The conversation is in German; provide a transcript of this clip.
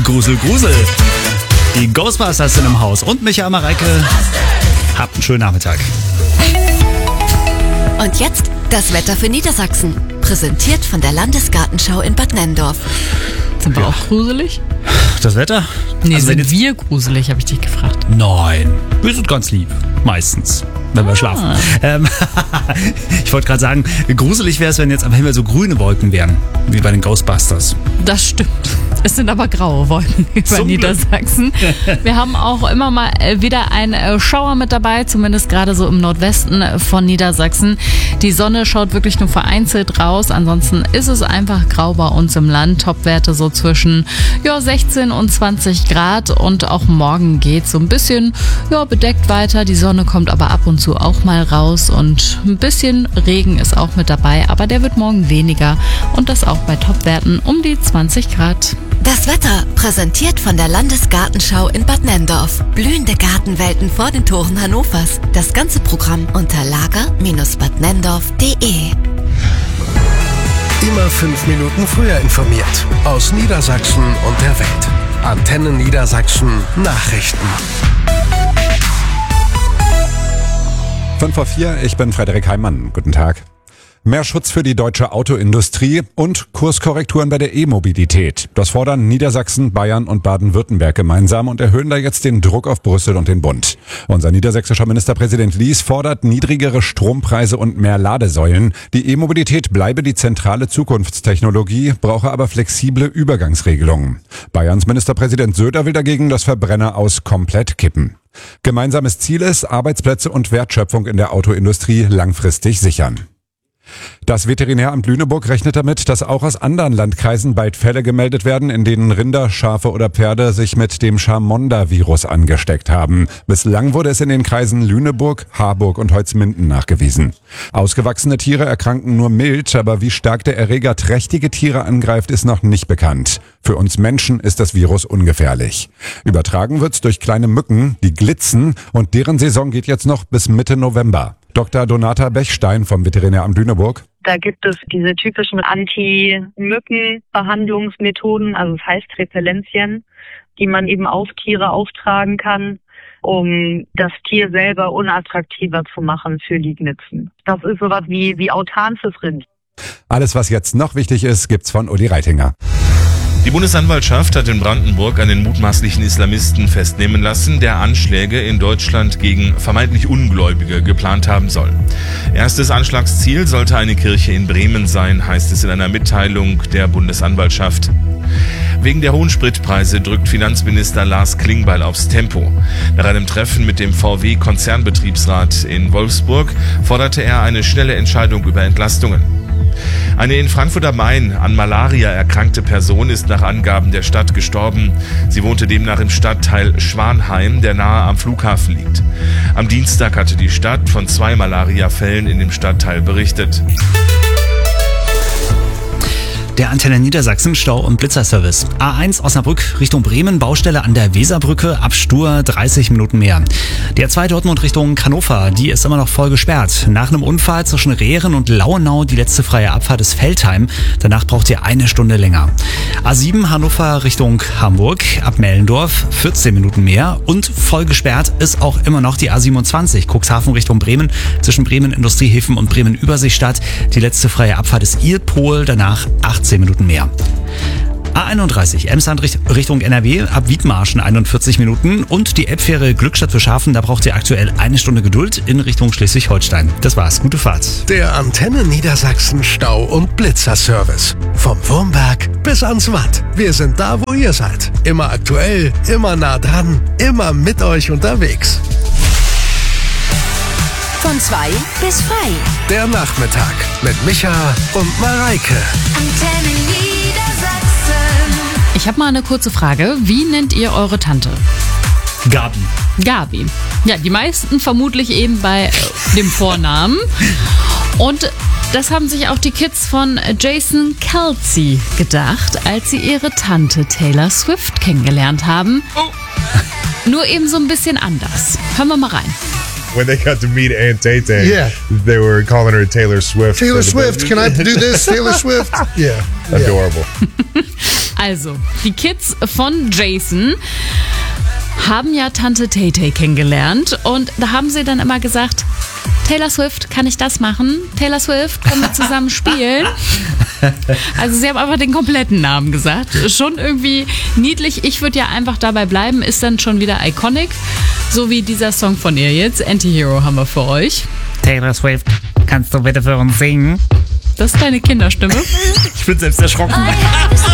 Grusel, Grusel. Die Ghostbusters sind im Haus und Micha, Mareike. Habt einen schönen Nachmittag. Und jetzt das Wetter für Niedersachsen. Präsentiert von der Landesgartenschau in Bad Nenndorf. Sind wir auch gruselig? Das Wetter? Nee, Also sind wir gruselig, habe ich dich gefragt. Nein, wir sind ganz lieb. Meistens, wenn wir schlafen. Ich wollte gerade sagen, gruselig wäre es, wenn jetzt am Himmel so grüne Wolken wären, wie bei den Ghostbusters. Das stimmt. Es sind aber graue Wolken über Niedersachsen. Wir haben auch immer mal wieder einen Schauer mit dabei, zumindest gerade so im Nordwesten von Niedersachsen. Die Sonne schaut wirklich nur vereinzelt raus. Ansonsten ist es einfach grau bei uns im Land. Topwerte so zwischen 16 und 20 Grad. Und auch morgen geht so ein bisschen bedeckt weiter. Die Sonne kommt aber ab und zu auch mal raus. Und ein bisschen Regen ist auch mit dabei. Aber der wird morgen weniger. Und das auch bei Topwerten um die 20 Grad. Das Wetter präsentiert von der Landesgartenschau in Bad Nenndorf. Blühende Gartenwelten vor den Toren Hannovers. Das ganze Programm unter lager-badnenndorf.de. Immer 5 Minuten früher informiert. Aus Niedersachsen und der Welt. Antenne Niedersachsen Nachrichten. 5:04, ich bin Frederik Heimann. Guten Tag. Mehr Schutz für die deutsche Autoindustrie und Kurskorrekturen bei der E-Mobilität. Das fordern Niedersachsen, Bayern und Baden-Württemberg gemeinsam und erhöhen da jetzt den Druck auf Brüssel und den Bund. Unser niedersächsischer Ministerpräsident Lies fordert niedrigere Strompreise und mehr Ladesäulen. Die E-Mobilität bleibe die zentrale Zukunftstechnologie, brauche aber flexible Übergangsregelungen. Bayerns Ministerpräsident Söder will dagegen das Verbrenner aus komplett kippen. Gemeinsames Ziel ist, Arbeitsplätze und Wertschöpfung in der Autoindustrie langfristig sichern. Das Veterinäramt Lüneburg rechnet damit, dass auch aus anderen Landkreisen bald Fälle gemeldet werden, in denen Rinder, Schafe oder Pferde sich mit dem Scharmonda-Virus angesteckt haben. Bislang wurde es in den Kreisen Lüneburg, Harburg und Holzminden nachgewiesen. Ausgewachsene Tiere erkranken nur mild, aber wie stark der Erreger trächtige Tiere angreift, ist noch nicht bekannt. Für uns Menschen ist das Virus ungefährlich. Übertragen wird's durch kleine Mücken, die glitzen, und deren Saison geht jetzt noch bis Mitte November. Dr. Donata Bechstein vom Veterinäramt Lüneburg. Da gibt es diese typischen Anti-Mücken-Behandlungsmethoden, also das heißt Repellenzien, die man eben auf Tiere auftragen kann, um das Tier selber unattraktiver zu machen für Liegnützen. Das ist sowas wie Autan fürs Rind. Alles, was jetzt noch wichtig ist, gibt's von Uli Reitinger. Die Bundesanwaltschaft hat in Brandenburg einen mutmaßlichen Islamisten festnehmen lassen, der Anschläge in Deutschland gegen vermeintlich Ungläubige geplant haben soll. Erstes Anschlagsziel sollte eine Kirche in Bremen sein, heißt es in einer Mitteilung der Bundesanwaltschaft. Wegen der hohen Spritpreise drückt Finanzminister Lars Klingbeil aufs Tempo. Nach einem Treffen mit dem VW-Konzernbetriebsrat in Wolfsburg forderte er eine schnelle Entscheidung über Entlastungen. Eine in Frankfurt am Main an Malaria erkrankte Person ist nach Angaben der Stadt gestorben. Sie wohnte demnach im Stadtteil Schwanheim, der nahe am Flughafen liegt. Am Dienstag hatte die Stadt von 2 Malaria-Fällen in dem Stadtteil berichtet. Der Antenne Niedersachsen Stau- und Blitzerservice. A1 Osnabrück Richtung Bremen, Baustelle an der Weserbrücke, ab Stur 30 Minuten mehr. Die A2 Dortmund Richtung Hannover, die ist immer noch voll gesperrt. Nach einem Unfall zwischen Rehren und Lauenau die letzte freie Abfahrt ist Veltheim. Danach braucht ihr 1 Stunde länger. A7 Hannover Richtung Hamburg, ab Mellendorf 14 Minuten mehr. Und voll gesperrt ist auch immer noch die A27 Cuxhaven Richtung Bremen, zwischen Bremen Industriehäfen und Bremen Überseestadt. Die letzte freie Abfahrt ist Ilpol, danach 18 Minuten mehr. A31 Emsland Richtung NRW, ab Wiedmarschen 41 Minuten. Und die Elbfähre Glückstadt für Schafen, da braucht ihr aktuell 1 Stunde Geduld in Richtung Schleswig-Holstein. Das war's, gute Fahrt. Der Antenne Niedersachsen Stau- und Blitzerservice. Vom Wurmberg bis ans Watt. Wir sind da, wo ihr seid. Immer aktuell, immer nah dran, immer mit euch unterwegs. Von 2 bis frei. Der Nachmittag mit Micha und Mareike. Antenne Niedersachsen. Ich habe mal eine kurze Frage. Wie nennt ihr eure Tante? Gabi. Gabi. Ja, die meisten vermutlich eben bei dem Vornamen. Und das haben sich auch die Kids von Jason Kelce gedacht, als sie ihre Tante Taylor Swift kennengelernt haben. Nur eben so ein bisschen anders. Hören wir mal rein. When they got to meet Aunt Tay-Tay, Yeah. they were calling her Taylor Swift. Taylor Swift, can I do this? Taylor Swift? Yeah. Adorable. Also, die Kids von Jason haben ja Tante Tay-Tay kennengelernt und da haben sie dann immer gesagt, Taylor Swift, kann ich das machen? Taylor Swift, können wir zusammen spielen? Also sie haben einfach den kompletten Namen gesagt. Schon irgendwie niedlich. Ich würde ja einfach dabei bleiben, ist dann schon wieder iconic. So wie dieser Song von ihr jetzt. Anti-Hero haben wir für euch. Taylor Swift, kannst du bitte für uns singen? Das ist deine Kinderstimme. Ich bin selbst erschrocken.